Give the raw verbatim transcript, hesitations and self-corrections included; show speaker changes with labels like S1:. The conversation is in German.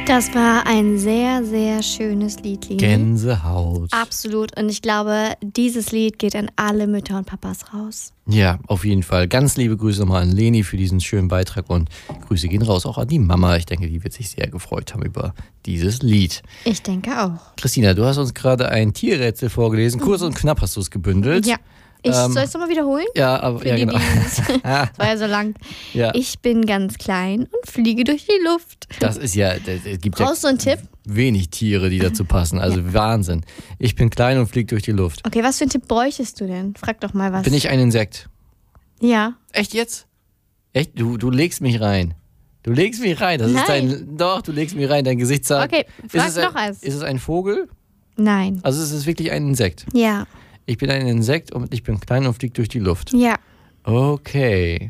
S1: Das war ein sehr, sehr schönes Lied, Leni.
S2: Gänsehaut.
S1: Absolut. Und ich glaube, dieses Lied geht an alle Mütter und Papas raus.
S2: Ja, auf jeden Fall. Ganz liebe Grüße nochmal an Leni für diesen schönen Beitrag und Grüße gehen raus auch an die Mama. Ich denke, die wird sich sehr gefreut haben über dieses Lied.
S1: Ich denke auch.
S2: Christina, du hast uns gerade ein Tierrätsel vorgelesen. Kurz und knapp hast du es gebündelt.
S1: Ja. Ich
S2: Ähm,
S1: soll es nochmal wiederholen?
S2: Ja, aber
S1: Für
S2: ja,
S1: die,
S2: genau.
S1: die es- Das war ja so lang.
S2: Ja.
S1: Ich bin ganz klein und fliege durch die Luft.
S2: Das ist ja, es gibt
S1: Brauchst du
S2: ja
S1: einen Tipp?
S2: wenig Tiere, die dazu passen. Also Wahnsinn. Ich bin klein und fliege durch die Luft.
S1: Okay, was für einen Tipp bräuchtest du denn? Frag doch mal was.
S2: Bin ich ein Insekt?
S1: Ja.
S2: Echt jetzt? Echt? Du, du legst mich rein. Du legst mich rein. Das
S1: Nein.
S2: ist dein. Doch, du legst mich rein. Dein Gesicht sagt.
S1: Okay, frag
S2: ist es
S1: noch
S2: ein,
S1: eins.
S2: Ist es ein Vogel?
S1: Nein.
S2: Also es ist wirklich ein Insekt.
S1: Ja.
S2: Ich bin ein Insekt und ich bin klein und fliege durch die Luft.
S1: Ja.
S2: Okay.